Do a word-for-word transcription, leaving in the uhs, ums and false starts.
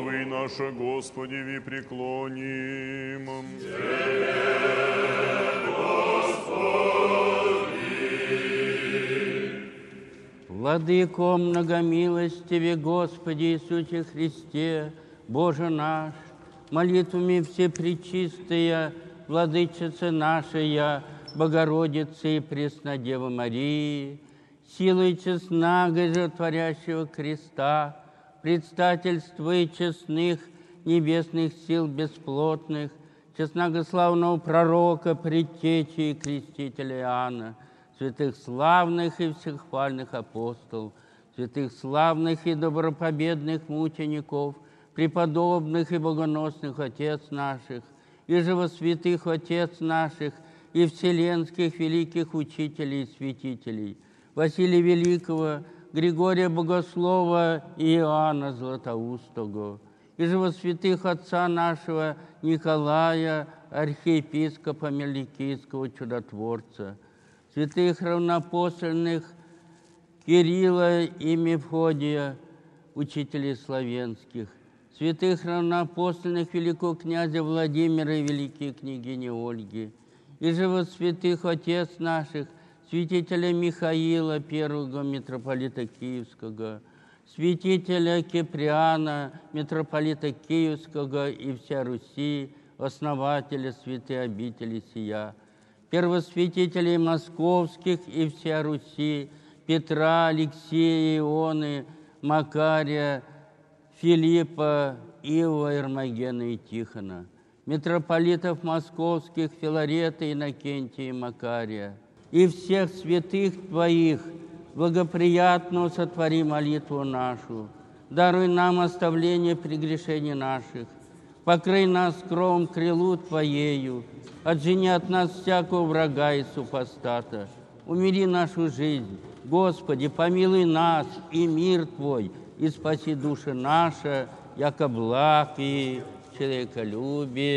главы наша, Господи, ви преклоним. Владыко многомилостиве, Господи Иисусе Христе, Боже наш, молитвами всепречистая Владычица нашая, Богородицы и Преснодевы Марии, силой честного животворящего креста, предстательства честных небесных сил бесплотных, честногославного пророка, предтечи и крестителя Иоанна, святых славных и всехвальных апостолов, святых славных и добропобедных мучеников, преподобных и богоносных отец наших, и живосвятых отец наших, и вселенских великих учителей и святителей, Василия Великого, Григория Богослова и Иоанна Златоустого, и живосвятых отца нашего Николая, архиепископа Меликийского чудотворца, святых равноапостольных Кирилла и Мефодия, учителей славянских, святых равноапостольных великого князя Владимира и великой княгини Ольги, и живосвятых отец наших, святителя Михаила, первого митрополита Киевского, святителя Киприана, митрополита Киевского и вся Руси, основателя святой обители сия, первосвятителей московских и вся Руси, Петра, Алексея, Ионы, Макария, Филиппа, Иова, Ирмогена и Тихона, митрополитов московских Филарета, Иннокентия и Макария, и всех святых Твоих, благоприятно сотвори молитву нашу, даруй нам оставление прегрешений наших, покрой нас кровом крылу Твоею, отжени от нас всякого врага и супостата, умири нашу жизнь, Господи, помилуй нас и мир Твой, и спаси души наши, яко благ и человеколюбие.